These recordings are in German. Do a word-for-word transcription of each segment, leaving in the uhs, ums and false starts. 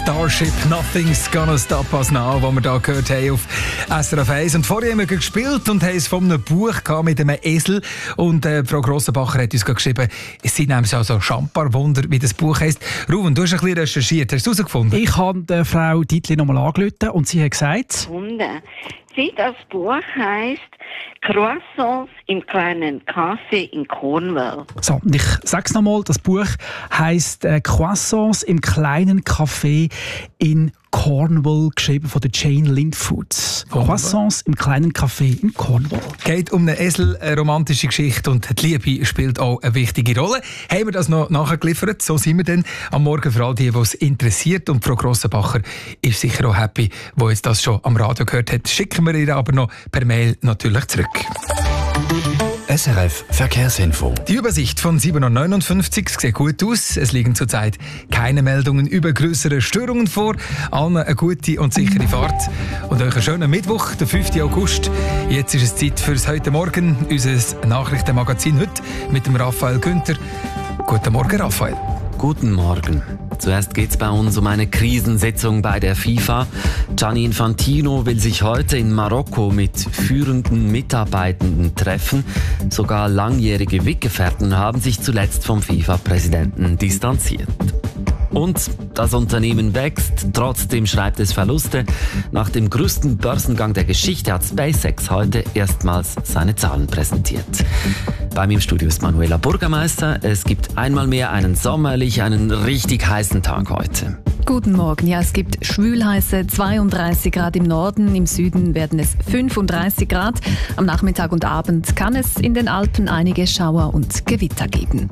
Starship, Nothing's Gonna Stop Us Now, was wir hier gehört haben auf S R F eins. Und vorher haben wir gespielt und haben es von einem Buch gehabt mit einem Esel. Und äh, Frau Grossenbacher hat uns geschrieben, es sind nämlich also Schamparwunder, wie das Buch heisst. Ruven, du hast ein bisschen recherchiert. Hast du es herausgefunden? Ich habe äh, Frau Dietli nochmal angerufen und sie hat gesagt... Wunder. Sie, das Buch heisst Croissants im kleinen Café in Cornwall. So, ich sage es nochmal, das Buch heisst äh, Croissants im kleinen Café in Cornwall, geschrieben von der Jane Lindfoots. Croissants im kleinen Café in Cornwall. Geht um einen Esel, eine romantische Geschichte und die Liebe spielt auch eine wichtige Rolle. Haben wir das noch nachgeliefert? So sind wir dann am Morgen für all die, die es interessiert. Und Frau Grossenbacher ist sicher auch happy, die jetzt das schon am Radio gehört hat. Schicken wir ihr aber noch per Mail natürlich zurück. S R F Verkehrsinfo. Die Übersicht von sieben Uhr neunundfünfzig sieht gut aus. Es liegen zurzeit keine Meldungen über größere Störungen vor. Allen eine gute und sichere Fahrt. Und euch einen schönen Mittwoch, den fünften August. Jetzt ist es Zeit fürs heute Morgen, unser Nachrichtenmagazin heute mit dem Raphael Günther. Guten Morgen, Raphael. Guten Morgen. Zuerst geht es bei uns um eine Krisensitzung bei der FIFA. Gianni Infantino will sich heute in Marokko mit führenden Mitarbeitenden treffen. Sogar langjährige Weggefährten haben sich zuletzt vom FIFA-Präsidenten distanziert. Und das Unternehmen wächst, trotzdem schreibt es Verluste. Nach dem größten Börsengang der Geschichte hat SpaceX heute erstmals seine Zahlen präsentiert. Bei mir im Studio ist Manuela Bürgermeister. Es gibt einmal mehr einen sommerlich, einen richtig heißen Tag heute. Guten Morgen. Ja, es gibt schwülheiße zweiunddreißig Grad im Norden. Im Süden werden es fünfunddreißig Grad. Am Nachmittag und Abend kann es in den Alpen einige Schauer und Gewitter geben.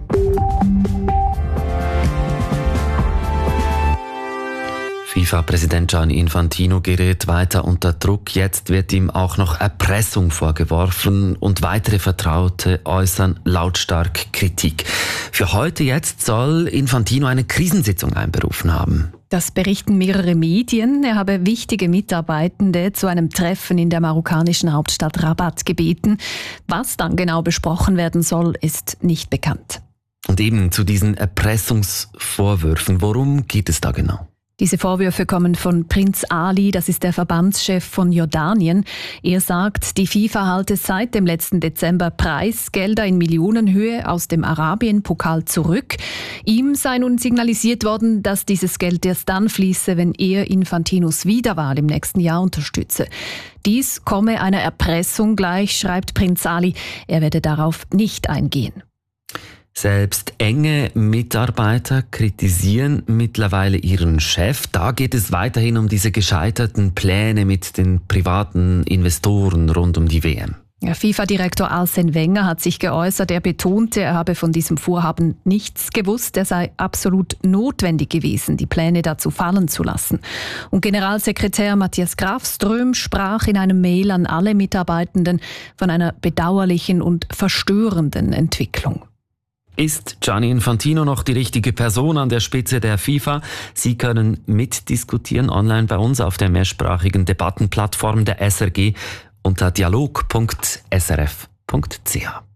FIFA-Präsident Gianni Infantino gerät weiter unter Druck. Jetzt wird ihm auch noch Erpressung vorgeworfen und weitere Vertraute äußern lautstark Kritik. Für heute jetzt soll Infantino eine Krisensitzung einberufen haben. Das berichten mehrere Medien. Er habe wichtige Mitarbeitende zu einem Treffen in der marokkanischen Hauptstadt Rabat gebeten. Was dann genau besprochen werden soll, ist nicht bekannt. Und eben zu diesen Erpressungsvorwürfen. Worum geht es da genau? Diese Vorwürfe kommen von Prinz Ali, das ist der Verbandschef von Jordanien. Er sagt, die FIFA halte seit dem letzten Dezember Preisgelder in Millionenhöhe aus dem Arabien-Pokal zurück. Ihm sei nun signalisiert worden, dass dieses Geld erst dann fließe, wenn er Infantinos Wiederwahl im nächsten Jahr unterstütze. Dies komme einer Erpressung gleich, schreibt Prinz Ali. Er werde darauf nicht eingehen. Selbst enge Mitarbeiter kritisieren mittlerweile ihren Chef. Da geht es weiterhin um diese gescheiterten Pläne mit den privaten Investoren rund um die W M. Ja, FIFA-Direktor Arsene Wenger hat sich geäußert. Er betonte, er habe von diesem Vorhaben nichts gewusst. Er sei absolut notwendig gewesen, die Pläne dazu fallen zu lassen. Und Generalsekretär Matthias Grafström sprach in einem Mail an alle Mitarbeitenden von einer bedauerlichen und verstörenden Entwicklung. Ist Gianni Infantino noch die richtige Person an der Spitze der FIFA? Sie können mitdiskutieren online bei uns auf der mehrsprachigen Debattenplattform der S R G unter dialog punkt s r f punkt c h.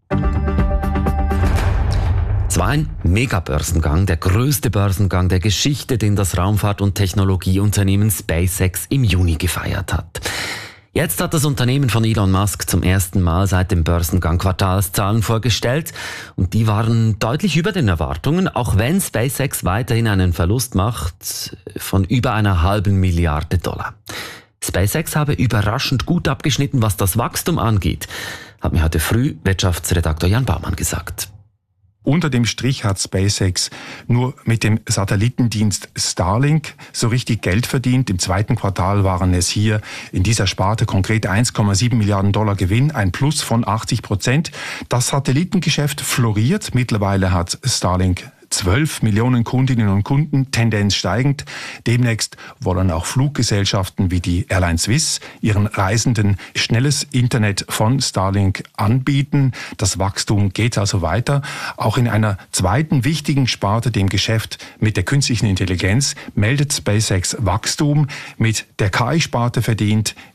Es war ein Megabörsengang, der größte Börsengang der Geschichte, den das Raumfahrt- und Technologieunternehmen SpaceX im Juni gefeiert hat. Jetzt hat das Unternehmen von Elon Musk zum ersten Mal seit dem Börsengang Quartalszahlen vorgestellt und die waren deutlich über den Erwartungen, auch wenn SpaceX weiterhin einen Verlust macht von über einer halben Milliarde Dollar. SpaceX habe überraschend gut abgeschnitten, was das Wachstum angeht, hat mir heute früh Wirtschaftsredakteur Jan Baumann gesagt. Unter dem Strich hat SpaceX nur mit dem Satellitendienst Starlink so richtig Geld verdient. Im zweiten Quartal waren es hier in dieser Sparte konkret eins Komma sieben Milliarden Dollar Gewinn, ein Plus von achtzig Prozent. Das Satellitengeschäft floriert. Mittlerweile hat Starlink zwölf Millionen Kundinnen und Kunden, Tendenz steigend. Demnächst wollen auch Fluggesellschaften wie die Airline Swiss ihren Reisenden schnelles Internet von Starlink anbieten. Das Wachstum geht also weiter. Auch in einer zweiten wichtigen Sparte, dem Geschäft mit der künstlichen Intelligenz, meldet SpaceX Wachstum. Mit der K I-Sparte verdient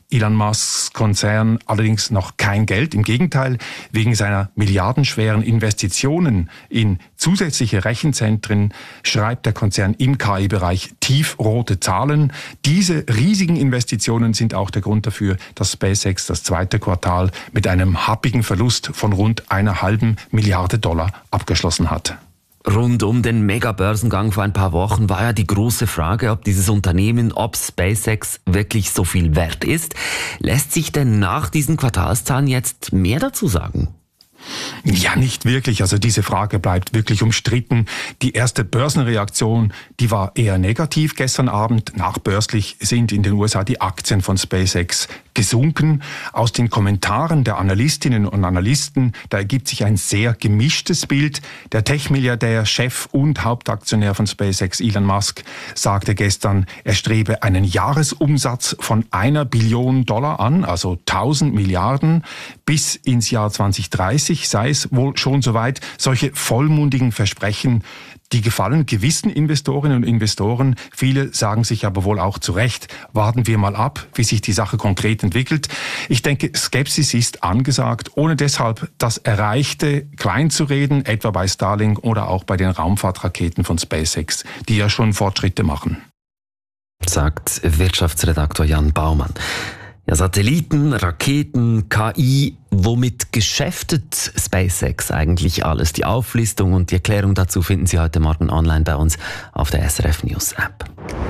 Elon Musks Konzern allerdings noch kein Geld. Im Gegenteil, wegen seiner milliardenschweren Investitionen in zusätzliche Rechenzentren schreibt der Konzern im K I-Bereich tiefrote Zahlen. Diese riesigen Investitionen sind auch der Grund dafür, dass SpaceX das zweite Quartal mit einem happigen Verlust von rund einer halben Milliarde Dollar abgeschlossen hat. Rund um den Mega-Börsengang vor ein paar Wochen war ja die große Frage, ob dieses Unternehmen, ob SpaceX wirklich so viel wert ist. Lässt sich denn nach diesen Quartalszahlen jetzt mehr dazu sagen? Ja, nicht wirklich. Also diese Frage bleibt wirklich umstritten. Die erste Börsenreaktion, die war eher negativ gestern Abend. Nachbörslich sind in den U S A die Aktien von SpaceX gesunken. Aus den Kommentaren der Analystinnen und Analysten, da ergibt sich ein sehr gemischtes Bild. Der Tech-Milliardär, Chef und Hauptaktionär von SpaceX, Elon Musk, sagte gestern, er strebe einen Jahresumsatz von einer Billion Dollar an, also tausend Milliarden, bis ins Jahr zwanzig dreißig sei es wohl schon soweit. Solche vollmundigen Versprechen, die gefallen gewissen Investorinnen und Investoren. Viele sagen sich aber wohl auch zu Recht, warten wir mal ab, wie sich die Sache konkret entwickelt. Ich denke, Skepsis ist angesagt, ohne deshalb das Erreichte kleinzureden, etwa bei Starlink oder auch bei den Raumfahrtraketen von SpaceX, die ja schon Fortschritte machen. Sagt Wirtschaftsredaktor Jan Baumann. Ja, Satelliten, Raketen, K I, womit geschäftet SpaceX eigentlich alles? Die Auflistung und die Erklärung dazu finden Sie heute Morgen online bei uns auf der S R F News App.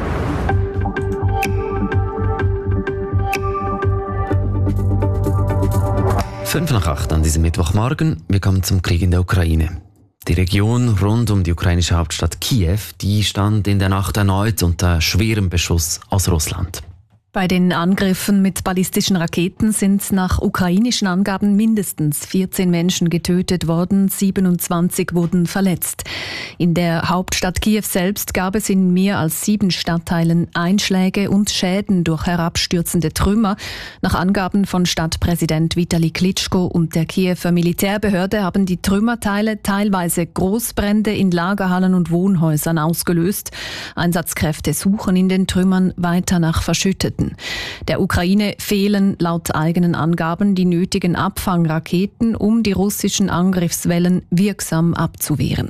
Fünf nach acht an diesem Mittwochmorgen. Wir kommen zum Krieg in der Ukraine. Die Region rund um die ukrainische Hauptstadt Kiew, die stand in der Nacht erneut unter schwerem Beschuss aus Russland. Bei den Angriffen mit ballistischen Raketen sind nach ukrainischen Angaben mindestens vierzehn Menschen getötet worden, siebenundzwanzig wurden verletzt. In der Hauptstadt Kiew selbst gab es in mehr als sieben Stadtteilen Einschläge und Schäden durch herabstürzende Trümmer. Nach Angaben von Stadtpräsident Vitali Klitschko und der Kiewer Militärbehörde haben die Trümmerteile teilweise Großbrände in Lagerhallen und Wohnhäusern ausgelöst. Einsatzkräfte suchen in den Trümmern weiter nach Verschütteten. Der Ukraine fehlen laut eigenen Angaben die nötigen Abfangraketen, um die russischen Angriffswellen wirksam abzuwehren.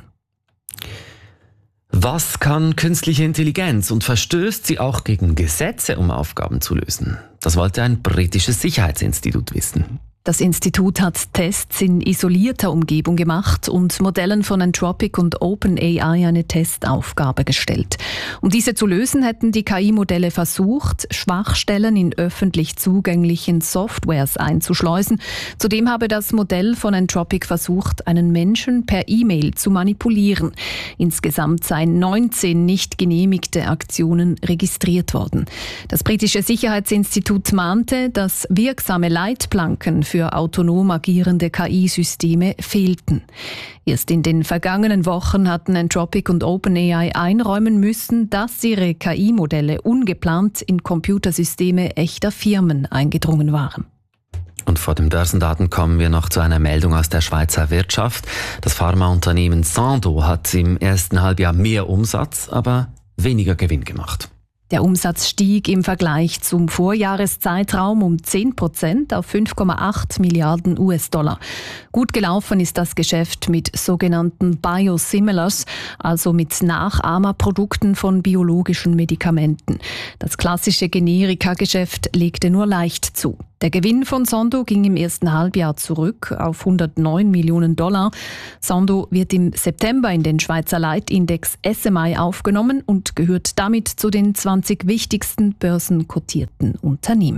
Was kann künstliche Intelligenz und verstößt sie auch gegen Gesetze, um Aufgaben zu lösen? Das wollte ein britisches Sicherheitsinstitut wissen. Das Institut hat Tests in isolierter Umgebung gemacht und Modellen von Anthropic und OpenAI eine Testaufgabe gestellt. Um diese zu lösen, hätten die K I-Modelle versucht, Schwachstellen in öffentlich zugänglichen Softwares einzuschleusen. Zudem habe das Modell von Anthropic versucht, einen Menschen per E-Mail zu manipulieren. Insgesamt seien neunzehn nicht genehmigte Aktionen registriert worden. Das britische Sicherheitsinstitut mahnte, dass wirksame Leitplanken für für autonom agierende K I-Systeme fehlten. Erst in den vergangenen Wochen hatten Anthropic und OpenAI einräumen müssen, dass ihre K I-Modelle ungeplant in Computersysteme echter Firmen eingedrungen waren. Und vor den Börsendaten kommen wir noch zu einer Meldung aus der Schweizer Wirtschaft. Das Pharmaunternehmen Sandoz hat im ersten Halbjahr mehr Umsatz, aber weniger Gewinn gemacht. Der Umsatz stieg im Vergleich zum Vorjahreszeitraum um zehn Prozent auf fünf Komma acht Milliarden U S-Dollar. Gut gelaufen ist das Geschäft mit sogenannten Biosimilars, also mit Nachahmerprodukten von biologischen Medikamenten. Das klassische Generika-Geschäft legte nur leicht zu. Der Gewinn von Sandoz ging im ersten Halbjahr zurück auf hundertneun Millionen Dollar. Sandoz wird im September in den Schweizer Leitindex S M I aufgenommen und gehört damit zu den zwanzig wichtigsten börsenkotierten Unternehmen.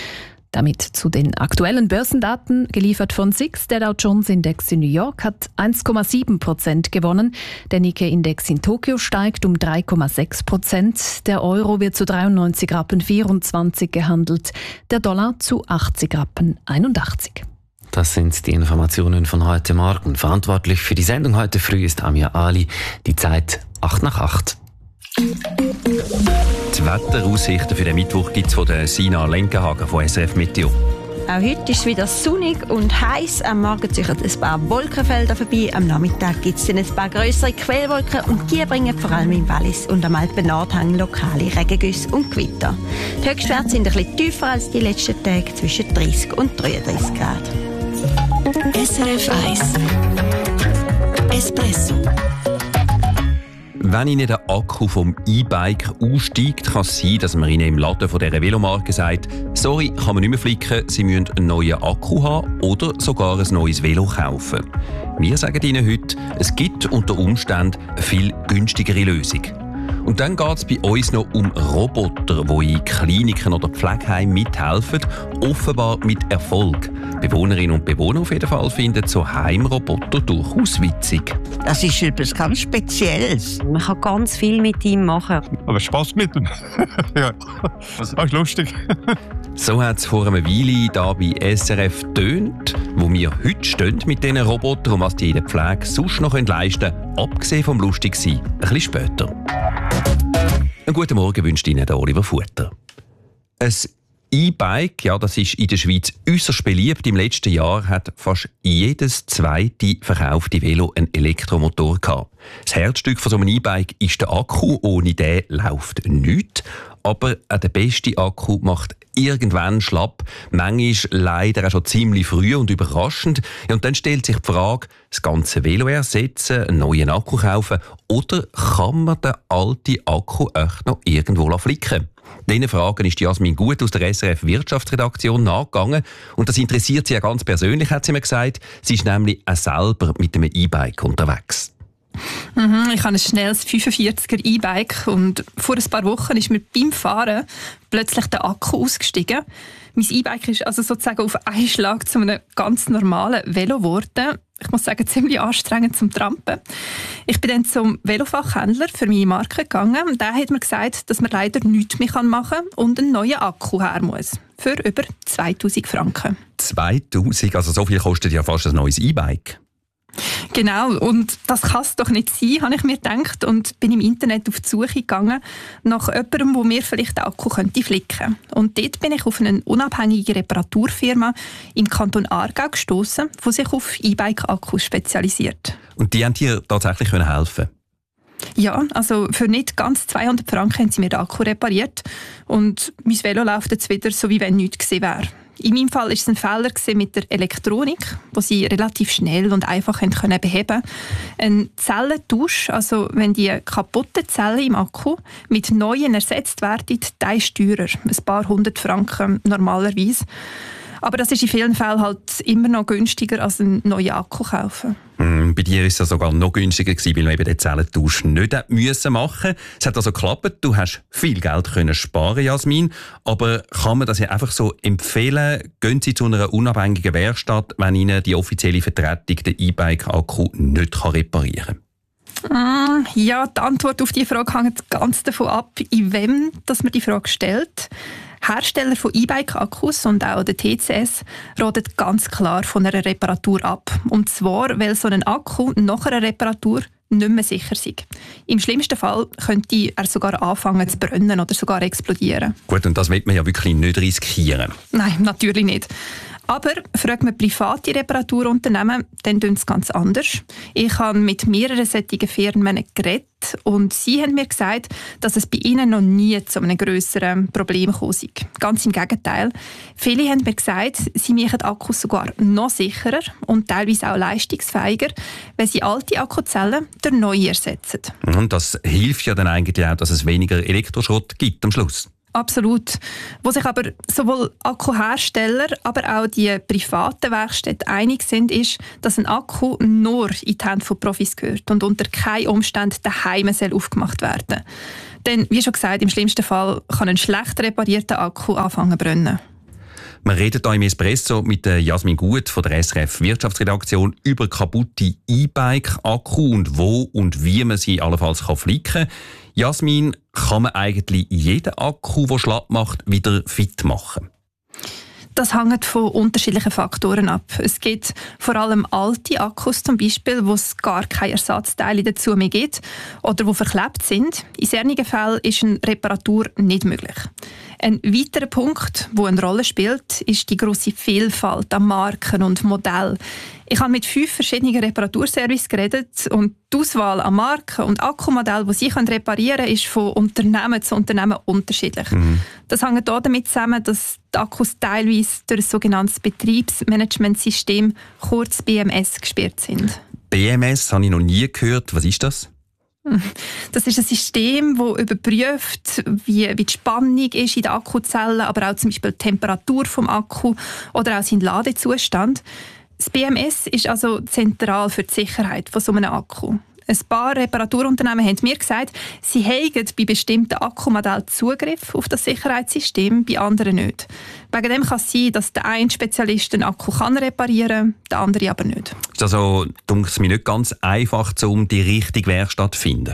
Damit zu den aktuellen Börsendaten, geliefert von S I X. Der Dow Jones Index in New York hat eins Komma sieben Prozent gewonnen. Der Nikkei-Index in Tokio steigt um drei Komma sechs Prozent. Der Euro wird zu dreiundneunzig Rappen vierundzwanzig gehandelt. Der Dollar zu achtzig Rappen einundachtzig. Das sind die Informationen von heute Morgen. Verantwortlich für die Sendung heute früh ist Amia Ali. Die Zeit acht nach acht. Die Wetteraussichten für den Mittwoch gibt es von der Sina Lenkenhagen von S R F Meteo. Auch heute ist es wieder sonnig und heiß. Am Morgen ziehen ein paar Wolkenfelder vorbei. Am Nachmittag gibt es dann ein paar grössere Quellwolken und die bringen vor allem im Wallis und am Alpen Nordhang lokale Regengüsse und Gewitter. Die Höchstwerte sind ein bisschen tiefer als die letzten Tage, zwischen dreißig und dreiunddreißig Grad. S R F eins Espresso. Wenn Ihnen der Akku vom E-Bike aussteigt, kann es sein, dass man Ihnen im Laden von dieser Velomarke sagt, sorry, kann man nicht mehr flicken, Sie müssen einen neuen Akku haben oder sogar ein neues Velo kaufen. Wir sagen Ihnen heute, es gibt unter Umständen eine viel günstigere Lösung. Und dann geht es bei uns noch um Roboter, die in Kliniken oder Pflegeheimen mithelfen, offenbar mit Erfolg. Bewohnerinnen und Bewohner auf jeden Fall finden so Heimroboter durchaus witzig. Das ist etwas ganz Spezielles. Man kann ganz viel mit ihm machen. Aber Spaß mit ihm. Ja, das ist lustig. So hat es vor einer Weile hier bei S R F getönt, wo wir heute stehen mit diesen Robotern und was die in der Pflege sonst noch leisten können, abgesehen vom Lustigsein, ein bisschen später. Einen guten Morgen wünscht Ihnen der Oliver Futter. Ein E-Bike, ja, das ist in der Schweiz äußerst beliebt. Im letzten Jahr hat fast jedes zweite verkaufte Velo einen Elektromotor gehabt. Das Herzstück von so einem E-Bike ist der Akku. Ohne den läuft nichts. Aber auch der beste Akku macht irgendwann schlapp. Manchmal leider auch schon ziemlich früh und überraschend. Ja, und dann stellt sich die Frage, das ganze Velo ersetzen, einen neuen Akku kaufen oder kann man den alten Akku echt noch irgendwo flicken? Diesen Fragen ist Jasmin Gut aus der S R F Wirtschaftsredaktion nachgegangen. Und das interessiert sie ja ganz persönlich, hat sie mir gesagt. Sie ist nämlich auch selber mit einem E-Bike unterwegs. Mhm, ich habe ein schnelles fünfundvierziger E-Bike und vor ein paar Wochen ist mir beim Fahren plötzlich der Akku ausgestiegen. Mein E-Bike ist also sozusagen auf einen Schlag zu einem ganz normalen Velo geworden. Ich muss sagen, ziemlich anstrengend zum Trampen. Ich bin dann zum Velofachhändler für meine Marke gegangen und der hat mir gesagt, dass man leider nichts mehr machen kann und einen neuen Akku her muss. Für über zweitausend Franken. zweitausend? Also so viel kostet ja fast ein neues E-Bike. Genau, und das kann es doch nicht sein, habe ich mir gedacht und bin im Internet auf die Suche gegangen nach jemandem, der mir vielleicht den Akku könnte flicken. Und dort bin ich auf eine unabhängige Reparaturfirma im Kanton Aargau gestoßen, die sich auf E-Bike-Akkus spezialisiert. Und die haben dir tatsächlich helfen? Ja, also für nicht ganz zweihundert Franken haben sie mir den Akku repariert und mein Velo läuft jetzt wieder, so wie wenn nichts gewesen wäre. In meinem Fall war es ein Fehler mit der Elektronik, den sie relativ schnell und einfach beheben konnten. Ein Zellentausch, also wenn die kaputten Zellen im Akku mit neuen ersetzt werden, der ist teurer. Ein paar hundert Franken normalerweise. Aber das ist in vielen Fällen halt immer noch günstiger als einen neuen Akku kaufen. Mm, bei dir war es ja sogar noch günstiger gewesen, weil man eben den Zellentausch nicht müssen machen. Es hat also geklappt. Du hast viel Geld können sparen, Jasmin. Aber kann man das ja einfach so empfehlen? Gehen Sie zu einer unabhängigen Werkstatt, wenn Ihnen die offizielle Vertretung den E-Bike-Akku nicht reparieren kann? Ja, die Antwort auf diese Frage hängt ganz davon ab, in wem dass man die Frage stellt. Hersteller von E-Bike-Akkus und auch der T C S raten ganz klar von einer Reparatur ab. Und zwar, weil so ein Akku nach einer Reparatur nicht mehr sicher sei. Im schlimmsten Fall könnte er sogar anfangen zu brennen oder sogar explodieren. Gut, und das will man ja wirklich nicht riskieren. Nein, natürlich nicht. Aber fragt man private Reparaturunternehmen, dann tun sie es ganz anders. Ich habe mit mehreren solchen Firmen geredet und sie haben mir gesagt, dass es bei ihnen noch nie zu einem grösseren Problem gekommen sei. Ganz im Gegenteil. Viele haben mir gesagt, sie machen Akkus sogar noch sicherer und teilweise auch leistungsfähiger, wenn sie alte Akkuzellen durch neue ersetzen. Und das hilft ja dann eigentlich auch, dass es weniger Elektroschrott gibt am Schluss. Absolut. Wo sich aber sowohl Akkuhersteller, aber auch die privaten Werkstätten einig sind, ist, dass ein Akku nur in die Hände von Profis gehört und unter keinen Umständen daheim soll aufgemacht werden. Denn, wie schon gesagt, im schlimmsten Fall kann ein schlecht reparierter Akku anfangen zu brennen. Wir reden hier im Espresso mit Jasmin Gut von der S R F Wirtschaftsredaktion über kaputte E-Bike-Akku und wo und wie man sie allenfalls flicken kann. Jasmin, kann man eigentlich jeden Akku, der schlapp macht, wieder fit machen? Das hängt von unterschiedlichen Faktoren ab. Es gibt vor allem alte Akkus zum Beispiel, wo es gar keine Ersatzteile dazu mehr gibt oder die verklebt sind. In solchen Fällen ist eine Reparatur nicht möglich. Ein weiterer Punkt, der eine Rolle spielt, ist die grosse Vielfalt an Marken und Modellen. Ich habe mit fünf verschiedenen Reparaturservices geredet und die Auswahl an Marken und Akkumodellen, die sie reparieren können, ist von Unternehmen zu Unternehmen unterschiedlich. Mhm. Das hängt auch damit zusammen, dass die Akkus teilweise durch ein sogenanntes Betriebsmanagementsystem, kurz B M S, gesperrt sind. B M S habe ich noch nie gehört. Was ist das? Das ist ein System, das überprüft, wie, wie die Spannung ist in den Akkuzellen, aber auch zum Beispiel die Temperatur des Akku oder auch sein Ladezustand. Das B M S ist also zentral für die Sicherheit von so einem Akku. Ein paar Reparaturunternehmen haben mir gesagt, sie hätten bei bestimmten Akkumodellen Zugriff auf das Sicherheitssystem, bei anderen nicht. Wegen dem kann es sein, dass der eine Spezialist den Akku kann reparieren kann, der andere aber nicht. Ist also, denke ich, mir nicht ganz einfach, um die richtige Werkstatt zu finden?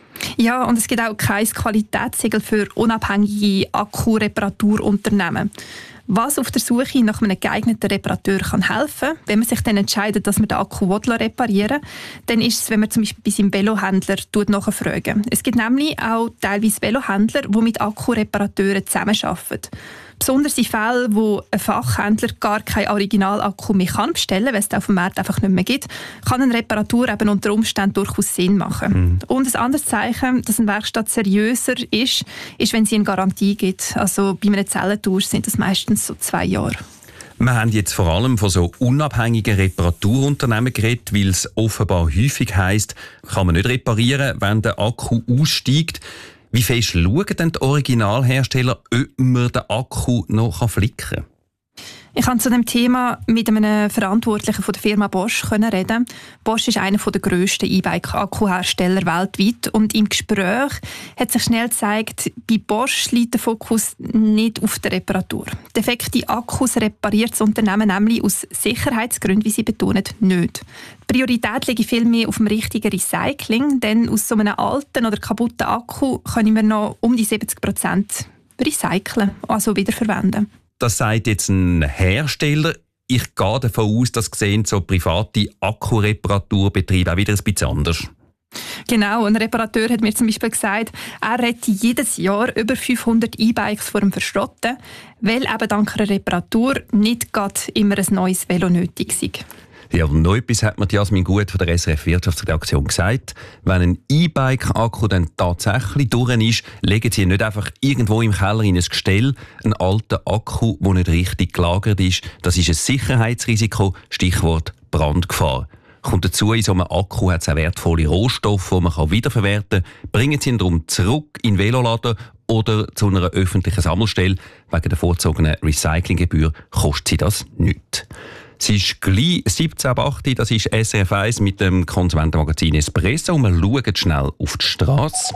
Ja, und es gibt auch kein Qualitätssiegel für unabhängige Akkureparaturunternehmen. Was auf der Suche nach einem geeigneten Reparateur kann helfen, wenn man sich dann entscheidet, dass man den Akku reparieren will, dann ist es, wenn man zum Beispiel bei seinem Velohändler nachfragt. Es gibt nämlich auch teilweise Velohändler, die mit Akkureparateuren zusammenarbeiten. Besonders in Fällen, wo ein Fachhändler gar keinen Originalakku mehr kann bestellen kann, weil es auf dem Markt einfach nicht mehr gibt, kann eine Reparatur eben unter Umständen durchaus Sinn machen. Mhm. Und ein anderes Zeichen, dass eine Werkstatt seriöser ist, ist, wenn sie eine Garantie gibt. Also bei einem Zellentausch sind das meistens so zwei Jahre. Wir haben jetzt vor allem von so unabhängigen Reparaturunternehmen geredet, weil es offenbar häufig heisst, kann man nicht reparieren, wenn der Akku aussteigt. Wie fest schauen denn die Originalhersteller, ob man den Akku noch flicken kann? Ich konnte zu dem Thema mit einem Verantwortlichen von der Firma Bosch reden. Bosch ist einer der grössten E-Bike-Akkuhersteller weltweit. Und im Gespräch hat sich schnell gezeigt, bei Bosch liegt der Fokus nicht auf der Reparatur. Defekte Akkus repariert das Unternehmen nämlich aus Sicherheitsgründen, wie sie betonen, nicht. Die Priorität liegt vielmehr auf dem richtigen Recycling, denn aus so einem alten oder kaputten Akku können wir noch um die siebzig Prozent recyceln, also wiederverwenden. Das sagt jetzt ein Hersteller. Ich gehe davon aus, dass sehen so private Akkureparaturbetriebe auch wieder ein bisschen anders. Genau, ein Reparateur hat mir zum Beispiel gesagt, er rette jedes Jahr über fünfhundert E-Bikes vor dem Verschrotten, weil eben dank einer Reparatur nicht gerade immer ein neues Velo nötig ist. Ja, und noch etwas hat mir Jasmin Gut von der S R F Wirtschaftsredaktion gesagt. Wenn ein E-Bike-Akku dann tatsächlich durch ist, legen Sie nicht einfach irgendwo im Keller in ein Gestell einen alten Akku, der nicht richtig gelagert ist. Das ist ein Sicherheitsrisiko, Stichwort Brandgefahr. Kommt dazu, in so einem Akku hat es auch wertvolle Rohstoffe, die man wiederverwerten kann. Bringen Sie ihn darum zurück in den Veloladen oder zu einer öffentlichen Sammelstelle. Wegen der vorzogenen Recyclinggebühr kostet Sie das nichts. Es ist gleich siebzehn Uhr acht, das ist S R F eins mit dem Konsumentenmagazin Espresso und wir schauen schnell auf die Straße.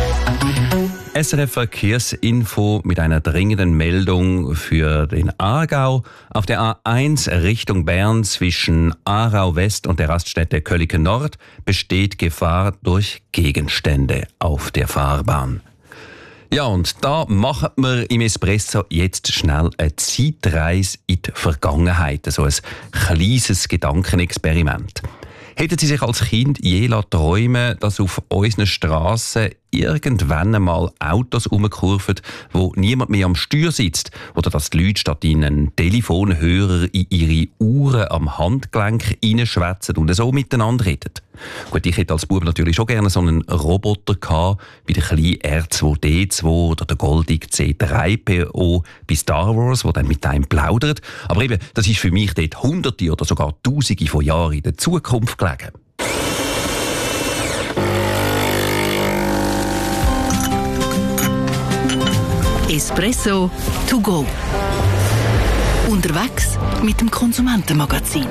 S R F Verkehrsinfo mit einer dringenden Meldung für den Aargau. Auf der A eins Richtung Bern zwischen Aarau West und der Raststätte Köliken Nord besteht Gefahr durch Gegenstände auf der Fahrbahn. Ja, und da machen wir im Espresso jetzt schnell eine Zeitreise in die Vergangenheit, so ein kleines Gedankenexperiment. Hätten Sie sich als Kind je träumen, dass auf unseren Strassen irgendwann einmal Autos rumkurven, wo niemand mehr am Steuer sitzt, oder dass die Leute statt in einen Telefonhörer in ihre Uhren am Handgelenk reinschwätzen und so miteinander reden? Gut, ich hätte als Bub natürlich schon gerne so einen Roboter gehabt, wie der kleine R zwei D zwei oder der goldige C drei P O bei Star Wars, der dann mit einem plaudert. Aber eben, das ist für mich dort Hunderte oder sogar Tausende von Jahren in der Zukunft gelegen. Espresso to go. Unterwegs mit dem Konsumentenmagazin.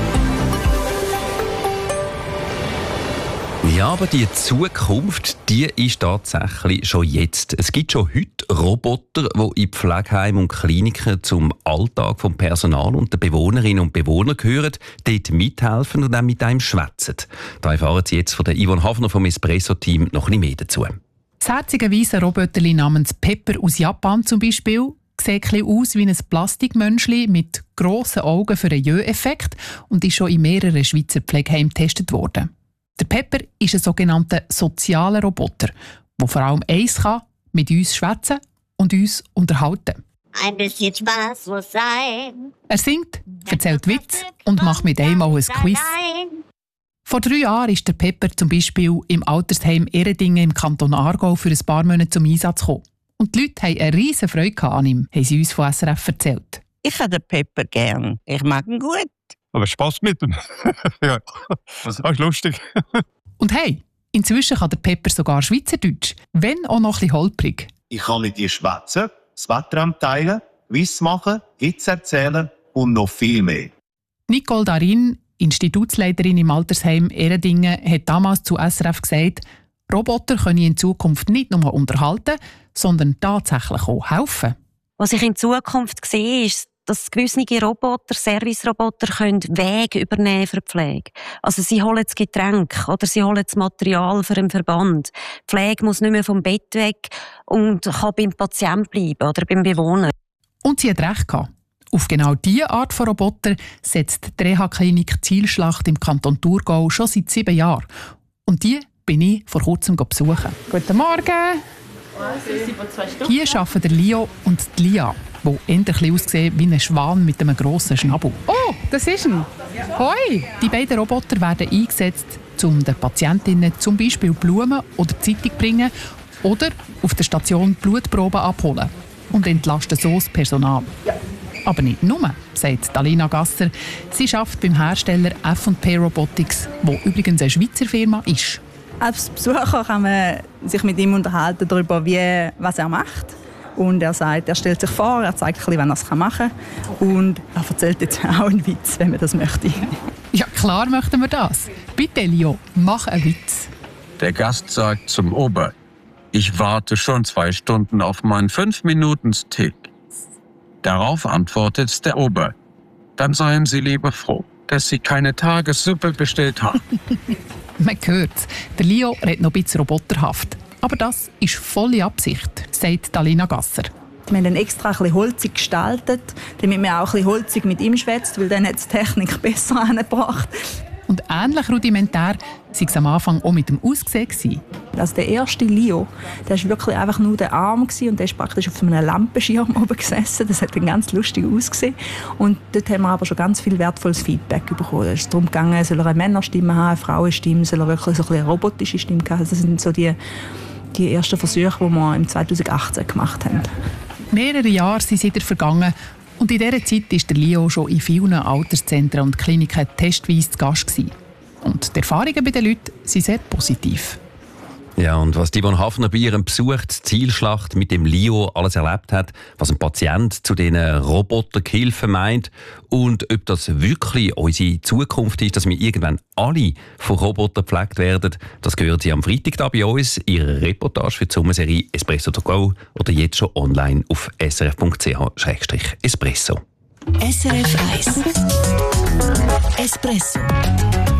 Ja, aber die Zukunft, die ist tatsächlich schon jetzt. Es gibt schon heute Roboter, die in Pflegeheimen und Kliniken zum Alltag vom Personal und der Bewohnerinnen und Bewohner gehören, dort mithelfen und auch mit einem schwätzen. Da erfahren Sie jetzt von der Yvonne Hafner vom Espresso-Team noch ein bisschen mehr dazu. Das herzige weisse Roboterli namens Pepper aus Japan zum Beispiel sieht ein bisschen aus wie ein Plastikmönchli mit grossen Augen für einen Jö-Effekt und ist schon in mehreren Schweizer Pflegeheimen getestet worden. Der Pepper ist ein sogenannter sozialer Roboter, der vor allem eins kann, mit uns schwätzen und uns unterhalten. Ein bisschen Spaß muss sein. Er singt, erzählt Witze und macht mit einem auch ein Quiz. Vor drei Jahren ist der Pepper zum Beispiel im Altersheim Ehredingen im Kanton Aargau für ein paar Monate zum Einsatz gekommen. Und die Leute hatten eine riesen Freude an ihm, haben sie uns von S R F erzählt. Ich habe den Pepper gern. Ich mag ihn gut. Aber Spaß mit ihm. Ja, das ist lustig. Und hey, inzwischen kann der Pepper sogar Schweizerdeutsch, wenn auch noch ein bisschen holprig. Ich kann mit dir schwätzen, das Wetter teilen, Quiz machen, Witze erzählen und noch viel mehr. Nicole Darin, Institutsleiterin im Altersheim Ehredingen, hat damals zu S R F gesagt, Roboter können in Zukunft nicht nur unterhalten, sondern tatsächlich auch helfen. Was ich in Zukunft sehe, ist, dass gewisse Roboter, Service-Roboter, können Wege übernehmen für die Pflege. Also sie holen das Getränk oder sie holen das Material für einen Verband. Die Pflege muss nicht mehr vom Bett weg und kann beim Patienten bleiben oder beim Bewohner. Und sie hat recht gehabt. Auf genau diese Art von Roboter setzt die Reha-Klinik Zielschlacht im Kanton Thurgau schon seit sieben Jahren. Und die bin ich vor kurzem besuchen. Guten Morgen! Hier arbeiten der Leo und die Lia, die endlich aussehen wie ein Schwan mit einem grossen Schnabel. Oh, das ist ein. Hoi! Die beiden Roboter werden eingesetzt, um den Patientinnen zum Beispiel Blumen oder Zeitung bringen oder auf der Station Blutproben abholen und entlasten so das Personal. Aber nicht nur, sagt Alina Gasser. Sie arbeitet beim Hersteller F und P Robotics, wo übrigens eine Schweizer Firma ist. Als Besucher kann man sich mit ihm unterhalten darüber, wie, was er macht. Und er sagt, er stellt sich vor, er zeigt ein bisschen, wann er es machen kann. Und er erzählt jetzt auch einen Witz, wenn man das möchte. Ja, klar möchten wir das. Bitte, Leo, mach einen Witz. Der Gast sagt zum Ober, ich warte schon zwei Stunden auf meinen fünf-Minuten-Stick. Darauf antwortet der Ober, dann seien Sie lieber froh, dass Sie keine Tagessuppe bestellt haben. Man hört's. Der Leo redet noch ein bisschen roboterhaft. Aber das ist volle Absicht, sagt Alina Gasser. Wir haben ihn extra ein bisschen holzig gestaltet, damit man auch ein bisschen holzig mit ihm schwätzt, weil dann hat die Technik besser angebracht. Und ähnlich rudimentär sei es am Anfang auch mit dem Aussehen. Also der erste Leo, der war wirklich einfach nur der Arm und der ist praktisch auf einem Lampenschirm oben gesessen. Das hat dann ganz lustig ausgesehen. Und dort haben wir aber schon ganz viel wertvolles Feedback bekommen. Es ist darum gegangen, soll er eine Männerstimme haben, eine Frauenstimme, soll er wirklich so ein eine robotische Stimme haben. Das sind so die, die ersten Versuche, die wir im zweitausendachtzehn gemacht haben. Mehrere Jahre sind seitdem vergangen. Und in dieser Zeit war der Leo schon in vielen Alterszentren und Kliniken testweise zu Gast gewesen. Und die Erfahrungen bei den Leuten sind sehr positiv. Ja, und was Yvonne Hafner bei ihrem Besuch die Zielschlacht mit dem Leo alles erlebt hat, was ein Patient zu diesen Robotergehilfen meint und ob das wirklich unsere Zukunft ist, dass wir irgendwann alle von Robotern gepflegt werden, das gehört sie am Freitag da bei uns, ihre Reportage für die Sommerserie Espresso to go oder jetzt schon online auf s r f punkt c h slash espresso. S R F eins Espresso